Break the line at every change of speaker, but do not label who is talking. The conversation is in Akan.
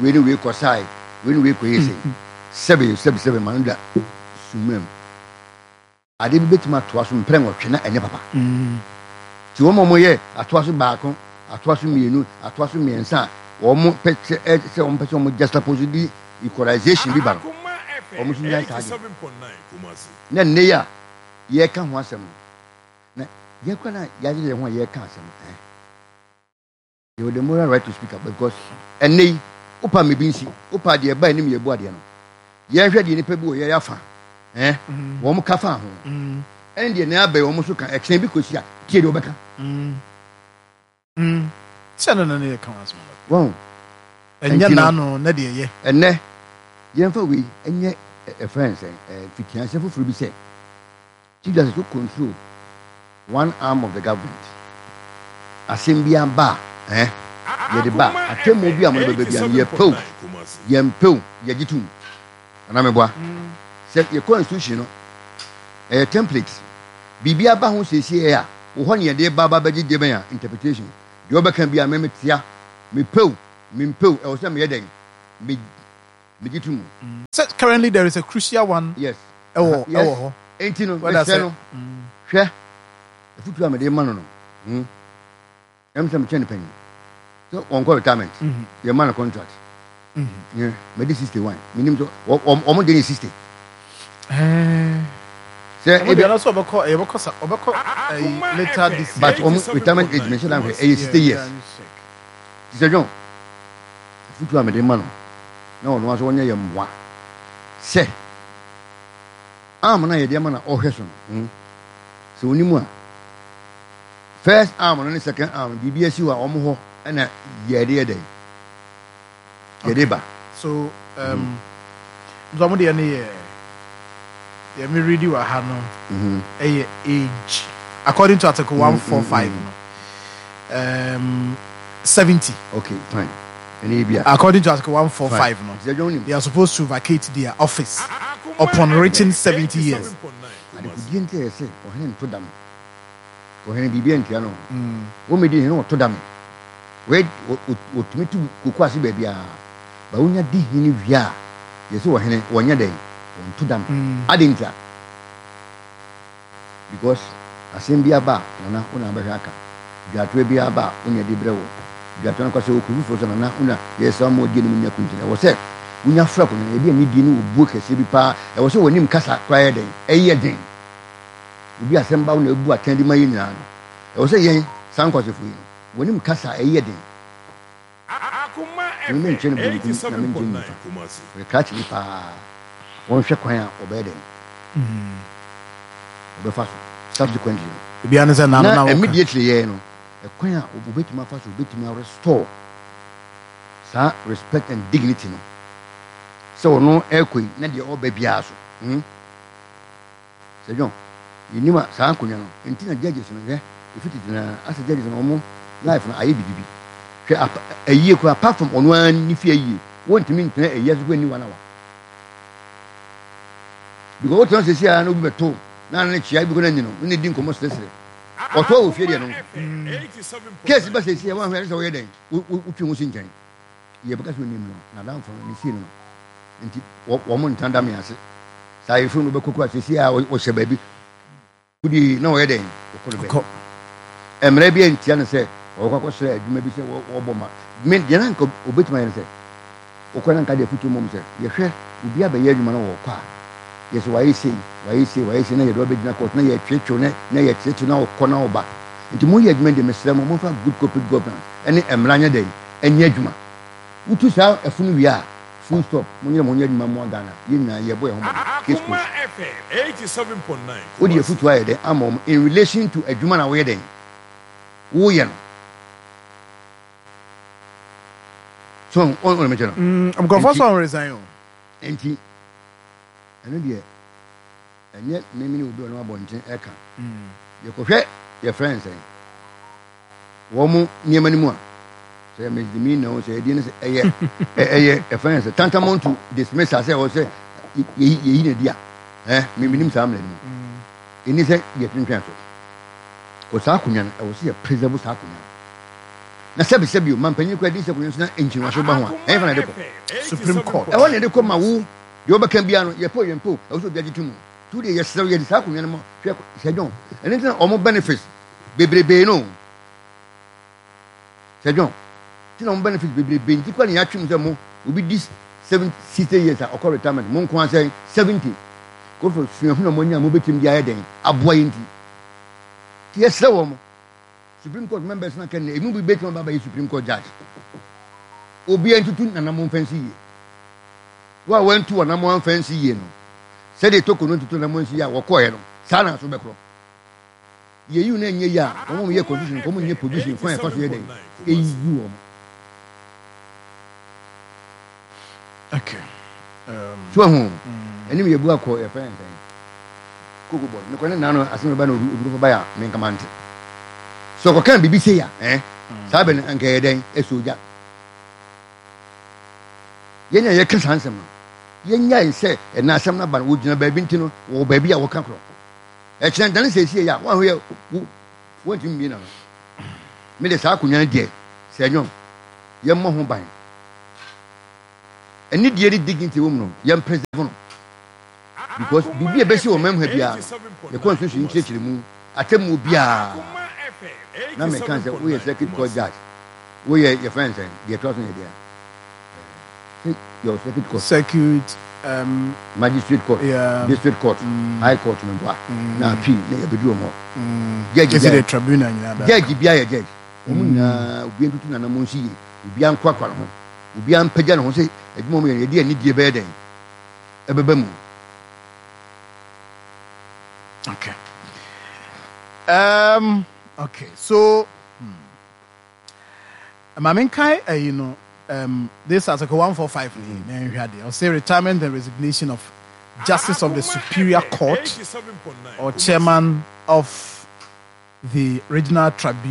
we kosai we ko yesi sebe manda sumem ade bi betima to aso mpre nwotwe na enye papa ti wo momo ye ato aso baako ato aso mienu ato aso miensa wo mo pete se wo pete wo just suppose di equalization bi ba no wo mo sunya ta na ne ya ye ka ho asem na ye kwa na ya je ho ye ka asem you have the moral right to speak up because ene opa me binsi opa de ba ni me yebu ade no ye hwe de ni pa bi o ye yafa wo mo ka fa ho en de na abai wo mo so ka action bi ko sia tie de obeka
sana na ne ka asem
wo
enya na no na de ye
ene ye fa we enye friends fitian se fufuru bi se Jesus to control one arm of the government assembly ba ye de ba atemu bi amon bebe bia ye pew ye mpew ye gitum ana me boa se ye constitution no template bibia ba ho sesi e a wo ho ne ye de ba beji de ben interpretation de obeka bia me metia me pew me mpew e wo se me ye den me gitum.
So currently there is a crucial one.
Yes.
Ewo.
Entino we say no hwe efutu amede ma no em chen penny so on call retirement your man contract yeah me 61 minimum so omo dey 60 say
e be also obeko later this
but retirement age mention am 60 years this John efutu amede ma no na ono aso wonya yemwa say arm na ye de ma na ohweso no so onimu a first arm and second arm bibia si wa omo ho na ye de ba
so zomo de ne ye me read you ha no age according to article 145 no 70.
Okay, fine.
According to article 145 no they are supposed to vacate their office upon reaching 70 years.
And if you didn't say or him to them or him be bien piano we did no to them wait what me to kukwasi baby ba unya di hini via yeso wo hene wonya den on to them adinta because asembia ba na una ba haka gatwe bia ba unya di brewo gatwe na kwase okufu fo na una yeso mo di ni munya kuntina wo se unya fra ko na ebi ni di ni obu kese bi pa e wo se wonim kasa kwaye den eye den obi asemba na ebu atandi mayi nyina no e wo se yen sankwase fu yi wonim kasa eye den akuma e me nche ne bu na me nche we catch ni pa won hwe kwan a obeden obefa subsequently
ebi anza na
immediately ye no e kwan a obetima fa so obetima restore sa respect and dignity no so no ekoi na de oba bia so se jon yinima sa ankonya no entina judges no ifiti na asa judges no mo life na aye bibibi hwe aye ko apart from ono an ni fi aye wontimi ntina aye so ni wana wa because what you say na obi beto na na chia bi ko na ni no ni di nkomo stressre oto wo fi de no case ba say say wa hwe so we den utwi mu sinjan ye baka so ni no na dan fo ni si no nti wo mo ntanda me ase sa ifu no bekoku asisi a wo hye ba bi kudi na wo ye den ko emre bi entia no se wo kwakọ sere adwuma bi se wo boma men de nan ko obetima ye se wo ko nan ka de futu mom se ye hwe obi abaye adwuma no wo kwa yes why say na ye do be dina court na ye twetwo na ye twetwo na wo ko na wo ba nti mo ye adwuma de mesra mo fa good corporate governance ene emra nya den enya adwuma utu sa afunu wi a full stop mo nya adwuma mo Ghana ye nyina ye boy ho case ko
87.9
o de futu aye den amom in relation to adwuma na wo ye den wo ye no so on me chano
I'm going for some resign
enti eno de enye memini obi ono abonten eka ye ko hwe ye friends wo mu niema ni mu a so me dimi na o so e di ne se eye e friends tantamount to dismiss as o say ye na dia me minim sam le ni eni se ye twentwan so ko sa akunya na e wo se ye preserve sa akunya na sɛbi man panyin kɔ adi sɛ kɔnyɛ na enkyin so ba ho a ɛyɛ fa na de kɔ
Supreme Court.
ɛwɔ na de kɔ ma wo deɛ ɔbɛka bia no yɛpɔ ɛwɔ so obi agye to mu tu de yɛsrɛ yɛ de saa akonnwa no mu hwɛ sɛdwɔn ɛno nti na ɔmo benefits bebrebe no sɛdwɔn ti na ɔmo benefits bebrebe nti kɔ ne yɛatwe mu sɛ mo obi di 60 years a ɔkɔ retirement mo nko asɛ 70 kɔfɔ suahu na mo nya mo bɛtumi de ayɛ den aboa yɛ nti ti yɛsrɛ wɔ mo Supreme Court members na kan emu bi bɛtumi ba yɛ Supreme Court judge obi antutu nanamo mfansi yie wa wantu nanamo mfansi yie no sɛ de toko no tutu nanamo mfansi yie a wɔkɔɛ no saa na so bɛkorɔ yɛ yi na nyɛ yi a wɔn mo yɛ constitution wɔn mo nyɛ position fún ɛfa so yɛ den eyi yi wɔn.
Okay.
So ho ɛnim yɛ bu akɔ yɛ fɛn fɛn koko bɔ ne kɔ ne nano asɛm ba na obi ba ya me nkamante so kɔ kan bibi se ya saa bɛ ne anka yɛ den esoja yɛnya yɛ kasa nsɛm no yɛnya sɛ ɛna asɛm na ba no wogyina baabi nti no wɔ baabi a wɔka korɔ ɛkyerɛ dan sɛ sie ya wa ho yɛ wɔntumi mi na no me de saa akonnwa no deɛ sɛ nwom yɛmmɔ ho ban ɛni deɛ de dignity wɔ mu no yɛn preserve no because bibi ebesi wɔ mɛm ha bia yɛ constitution nkyerɛkyerɛ mu atemu bia na me kan sɛ woyɛ circuit court judge woyɛ yɛ friend sɛ deɛ to so yɛ deɛ your circuit court magistrate court district court high court no boa na appeal na yɛ bɛdi wɔn
judge the tribunal nyina
judge bia yɛ judge wɔn nyinaa obi ntutu na mo nsi yɛ obi ankwa no ho obi ampagya ne ho sɛ adwuma mu yɛ de ani die bɛyɛ den ɛbɛbɛ mu.
Okay. Okay. So, Maminkai, this article 145. I'll say retirement and resignation of Justice of the Superior Court or Chairman of the Regional Tribunal.